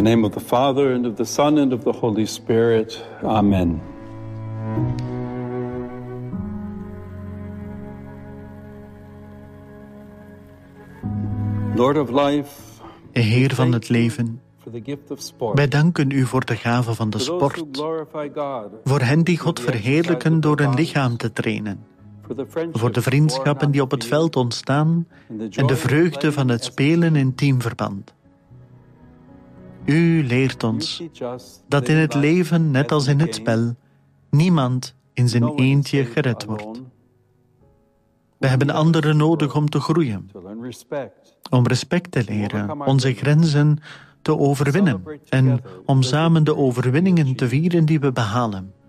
name of the Father, and of the Son, and of the Holy Spirit. Amen. Lord of life, Heer van het leven, wij danken u voor de gave van de sport, voor hen die God verheerlijken door een lichaam te trainen, voor de vriendschappen die op het veld ontstaan en de vreugde van het spelen in teamverband. U leert ons dat in het leven, net als in het spel, niemand in zijn eentje gered wordt. We hebben anderen nodig om te groeien, om respect te leren, onze grenzen te overwinnen en om samen de overwinningen te vieren die we behalen.